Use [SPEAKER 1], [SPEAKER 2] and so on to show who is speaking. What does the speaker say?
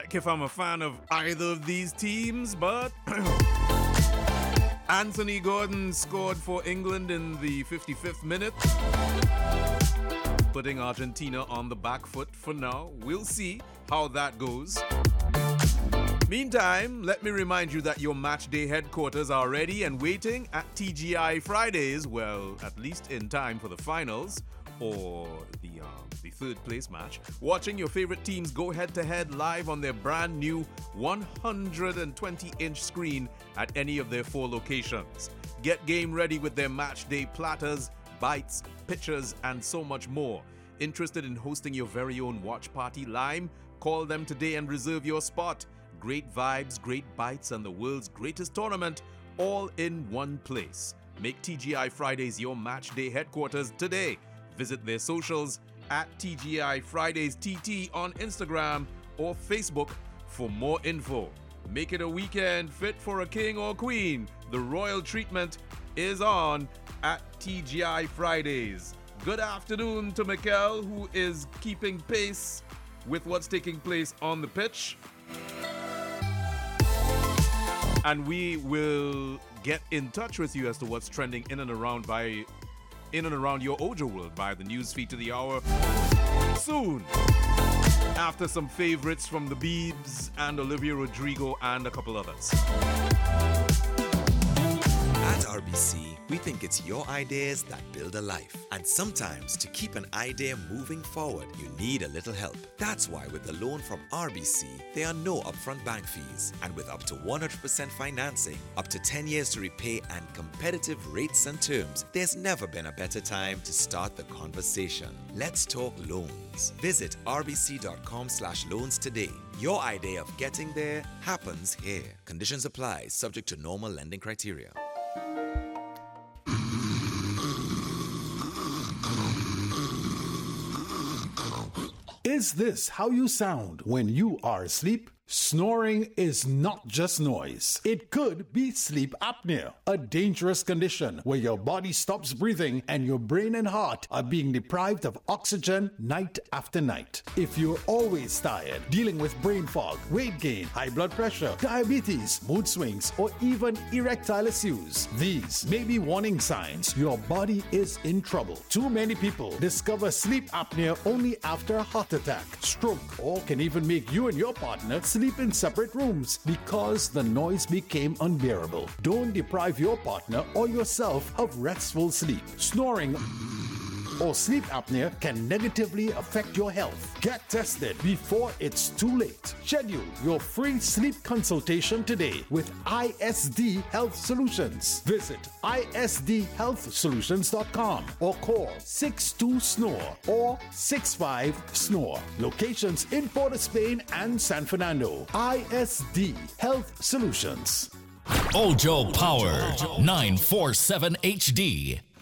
[SPEAKER 1] like if I'm a fan of either of these teams, but Anthony Gordon scored for England in the 55th minute, putting Argentina on the back foot for now. We'll see how that goes. Meantime, let me remind you that your match day headquarters are ready and waiting at TGI Fridays, well, at least in time for the finals or the third place match. Watching your favorite teams go head-to-head live on their brand new 120-inch screen at any of their 4 locations. Get game ready with their match day platters, bites, pictures, and so much more. Interested in hosting your very own watch party Lime? Call them today and reserve your spot. Great vibes, great bites, and the world's greatest tournament all in one place. Make TGI Fridays your match day headquarters today. Visit their socials at TGI Fridays TT on Instagram or Facebook for more info. Make it a weekend fit for a king or queen. The royal treatment is on at TGI Fridays. Good afternoon to Mikel, who is keeping pace with what's taking place on the pitch. And we will get in touch with you as to what's trending in and around your Ojo world by the news feed to the hour soon. After some favorites from the Biebs and Olivia Rodrigo and a couple others.
[SPEAKER 2] At RBC, we think it's your ideas that build a life. And sometimes to keep an idea moving forward, you need a little help. That's why with the loan from RBC, there are no upfront bank fees. And with up to 100% financing, up to 10 years to repay and competitive rates and terms, there's never been a better time to start the conversation. Let's talk loans. Visit rbc.com/loans today. Your idea of getting there happens here. Conditions apply, subject to normal lending criteria.
[SPEAKER 3] Is this how you sound when you are asleep? Snoring is not just noise. It could be sleep apnea, a dangerous condition where your body stops breathing and your brain and heart are being deprived of oxygen night after night. If you're always tired, dealing with brain fog, weight gain, high blood pressure, diabetes, mood swings, or even erectile issues, these may be warning signs your body is in trouble. Too many people discover sleep apnea only after a heart attack, stroke, or can even make you and your partner sleep in separate rooms because the noise became unbearable. Don't deprive your partner or yourself of restful sleep. Snoring or sleep apnea can negatively affect your health. Get tested before it's too late. Schedule your free sleep consultation today with ISD Health Solutions. Visit isdhealthsolutions.com or call 62-SNORE or 65-SNORE. Locations in Port of Spain and San Fernando. ISD Health Solutions.
[SPEAKER 4] Ojo Power 947 HD.